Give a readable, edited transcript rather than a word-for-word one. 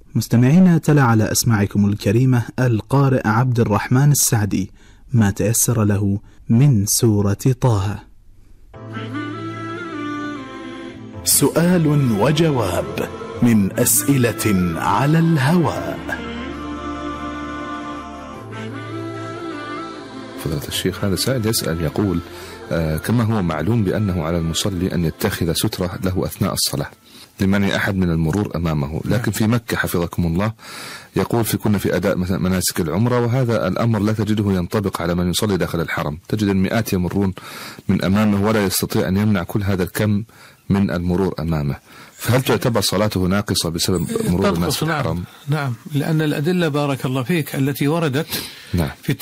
مستمعينا، تلا على أسماعكم الكريمة القارئ عبد الرحمن السعدي ما تيسر له من سورة طه. سؤال وجواب من أسئلة على الهواء. فضيلة الشيخ، هذا سائل يسأل يقول: كما هو معلوم بأنه على المصلي أن يتخذ سترة له أثناء الصلاة لمنع أحد من المرور أمامه، لكن في مكة حفظكم الله يقول كنا في أداء مثلا مناسك العمرة، وهذا الأمر لا تجده ينطبق على من يصلي داخل الحرم، تجد المئات يمرون من أمامه ولا يستطيع أن يمنع كل هذا الكم من المرور أمامه، فهل تعتبر صلاته ناقصة بسبب مرور الناس في الحرم؟ نعم، لأن الأدلة بارك الله فيك التي وردت في